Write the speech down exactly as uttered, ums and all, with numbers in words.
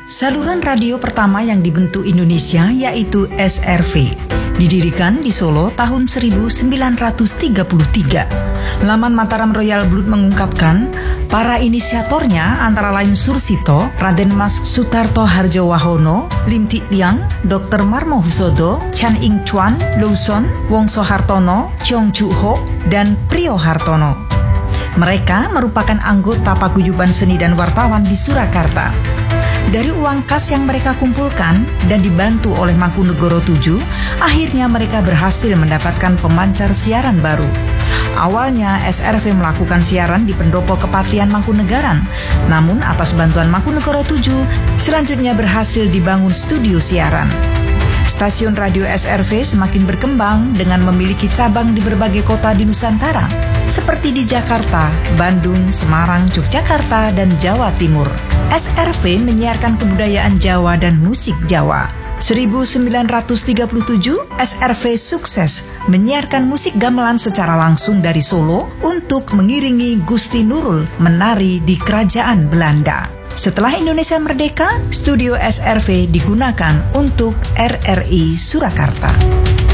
Saluran radio pertama yang dibentuk Indonesia yaitu S R V. Didirikan di Solo tahun seribu sembilan ratus tiga puluh tiga. Laman Mataram Royal Blood mengungkapkan, para inisiatornya antara lain Sursito, Raden Mas Sutarto Harjowahono, Lim Ti Tiang, Doktor Marmo Husodo, Chan Ing Chuan, Lawson, Wongso Hartono, Cheong Ju Ho, dan Priyo Hartono. Mereka merupakan anggota paguyuban seni dan wartawan di Surakarta. Dari uang kas yang mereka kumpulkan dan dibantu oleh Mangkunegoro tujuh, akhirnya mereka berhasil mendapatkan pemancar siaran baru. Awalnya S R V melakukan siaran di Pendopo Kepatihan Mangkunegaran, namun atas bantuan Mangkunegoro tujuh, selanjutnya berhasil dibangun studio siaran. Stasiun radio S R V semakin berkembang dengan memiliki cabang di berbagai kota di Nusantara, seperti di Jakarta, Bandung, Semarang, Yogyakarta, dan Jawa Timur. S R V menyiarkan kebudayaan Jawa dan musik Jawa. seribu sembilan ratus tiga puluh tujuh, S R V sukses menyiarkan musik gamelan secara langsung dari Solo untuk mengiringi Gusti Nurul menari di Kerajaan Belanda. Setelah Indonesia merdeka, studio S R V digunakan untuk R R I Surakarta.